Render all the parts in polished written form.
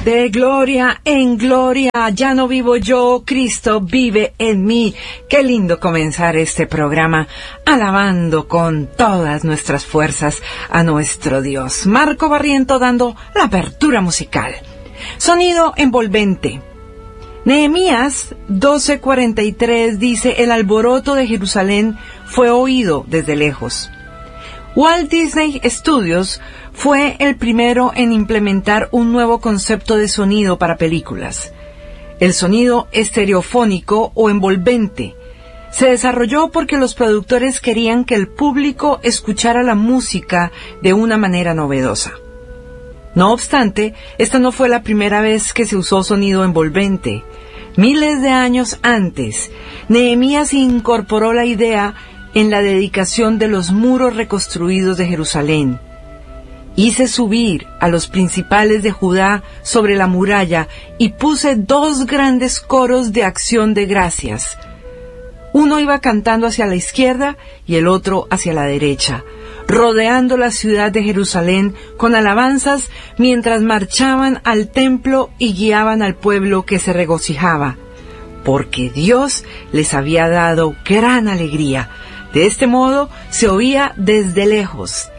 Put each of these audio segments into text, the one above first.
De gloria en gloria, ya no vivo yo, Cristo vive en mí. Qué lindo comenzar este programa alabando con todas nuestras fuerzas a nuestro Dios. Marco Barriento dando la apertura musical. Sonido envolvente. Nehemías 12:43 dice: el alboroto de Jerusalén fue oído desde lejos. Walt Disney Studios fue el primero en implementar un nuevo concepto de sonido para películas. El sonido estereofónico o envolvente se desarrolló porque los productores querían que el público escuchara la música de una manera novedosa. No obstante, esta no fue la primera vez que se usó sonido envolvente. Miles de años antes, Nehemías incorporó la idea en la dedicación de los muros reconstruidos de Jerusalén. Hice subir a los principales de Judá sobre la muralla y puse 2 grandes coros de acción de gracias. Uno iba cantando hacia la izquierda y el otro hacia la derecha, rodeando la ciudad de Jerusalén con alabanzas mientras marchaban al templo y guiaban al pueblo que se regocijaba, porque Dios les había dado gran alegría. De este modo se oía desde lejos.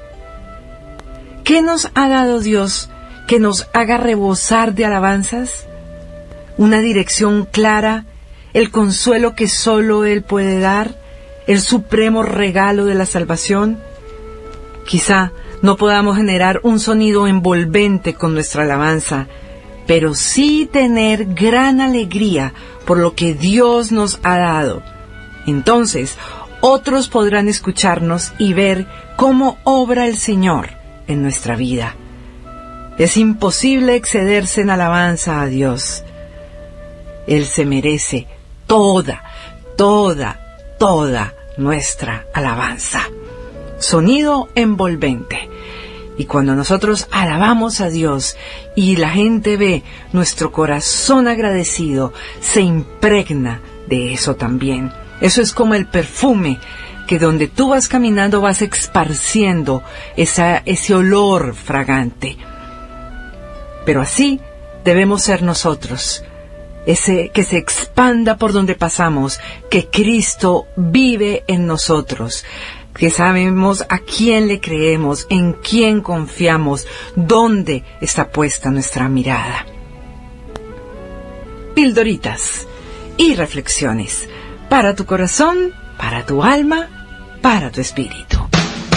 ¿Qué nos ha dado Dios que nos haga rebosar de alabanzas? Una dirección clara, el consuelo que solo Él puede dar, el supremo regalo de la salvación. Quizá no podamos generar un sonido envolvente con nuestra alabanza, pero sí tener gran alegría por lo que Dios nos ha dado. Entonces, otros podrán escucharnos y ver cómo obra el Señor en nuestra vida. Es imposible excederse en alabanza a Dios. Él se merece toda nuestra alabanza. Sonido envolvente. Y cuando nosotros alabamos a Dios y la gente ve nuestro corazón agradecido, se impregna de eso también. Eso es como el perfume, que donde tú vas caminando vas esparciendo ese olor fragante. Pero así debemos ser nosotros, ese que se expanda por donde pasamos, que Cristo vive en nosotros, que sabemos a quién le creemos, en quién confiamos, dónde está puesta nuestra mirada. Pildoritas y reflexiones para tu corazón, para tu alma, para tu espíritu.